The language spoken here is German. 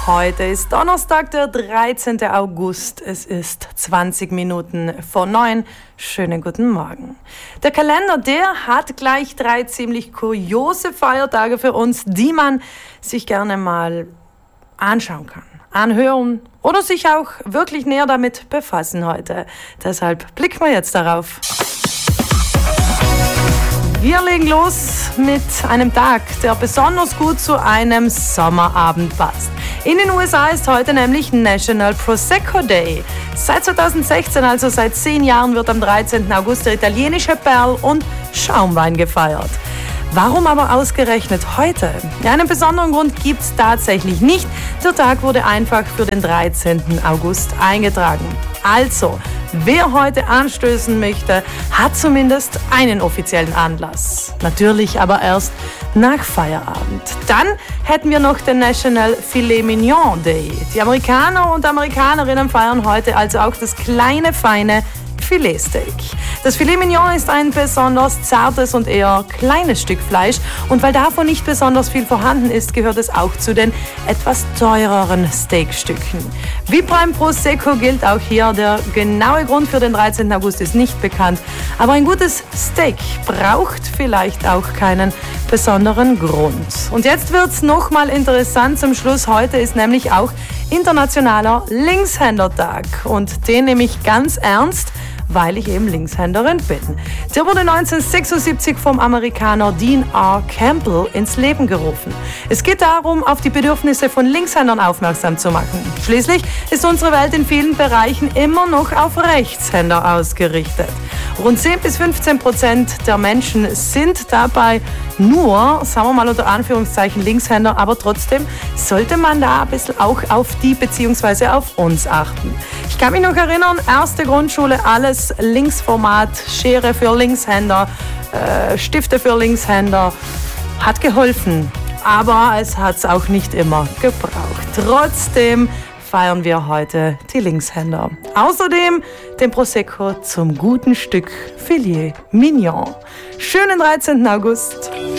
Heute ist Donnerstag, der 13. August. Es ist 20 Minuten vor 9. Schönen guten Morgen. Der Kalender, der hat gleich 3 ziemlich kuriose Feiertage für uns, die man sich gerne mal anschauen kann, anhören oder sich auch wirklich näher damit befassen heute. Deshalb blicken wir jetzt darauf. Wir legen los mit einem Tag, der besonders gut zu einem Sommerabend passt. In den USA ist heute nämlich National Prosecco Day. Seit 2016, also seit 10 Jahren, wird am 13. August der italienische Perl- und Schaumwein gefeiert. Warum aber ausgerechnet heute? Ja, einen besonderen Grund gibt es tatsächlich nicht. Der Tag wurde einfach für den 13. August eingetragen. Also, wer heute anstößen möchte, hat zumindest einen offiziellen Anlass. Natürlich aber erst nach Feierabend. Dann hätten wir noch den National Filet Mignon Day. Die Amerikaner und Amerikanerinnen feiern heute also auch das kleine, feine Filetsteak. Das Filet Mignon ist ein besonders zartes und eher kleines Stück Fleisch und weil davon nicht besonders viel vorhanden ist, gehört es auch zu den etwas teureren Steakstücken. Wie beim Prosecco gilt auch hier, der genaue Grund für den 13. August ist nicht bekannt, aber ein gutes Steak braucht vielleicht auch keinen besonderen Grund. Und jetzt wird's nochmal interessant zum Schluss. Heute ist nämlich auch Internationaler Linkshändertag und den nehme ich ganz ernst, weil ich eben Linkshänderin bin. Der wurde 1976 vom Amerikaner Dean R. Campbell ins Leben gerufen. Es geht darum, auf die Bedürfnisse von Linkshändern aufmerksam zu machen. Schließlich ist unsere Welt in vielen Bereichen immer noch auf Rechtshänder ausgerichtet. Rund 10-15% der Menschen sind dabei nur, sagen wir mal unter Anführungszeichen, Linkshänder, aber trotzdem sollte man da ein bisschen auch auf die bzw. auf uns achten. Ich kann mich noch erinnern, erste Grundschule, alles Linksformat, Schere für Linkshänder, Stifte für Linkshänder, hat geholfen, aber es hat es auch nicht immer gebraucht. Trotzdem feiern wir heute die Linkshänder. Außerdem den Prosecco zum guten Stück Filet Mignon. Schönen 13. August.